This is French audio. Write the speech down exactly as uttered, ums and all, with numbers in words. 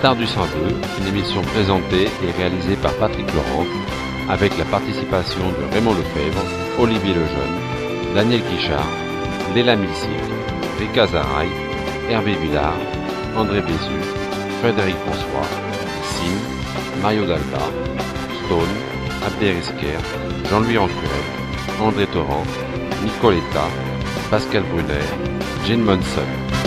Stars du cent deux, une émission présentée et réalisée par Patrick Laurent, avec la participation de Raymond Lefebvre, Olivier Lejeune, Daniel Guichard, Léla Milsic, Rika Zaraï, Hervé Villard, André Bézu, Frédéric François, Sim, Mario Dalba, Stone, Abderrizquer, Jean-Louis Ancurel, André Torrent, Nicoletta, Pascal Brunner, Jane Monson.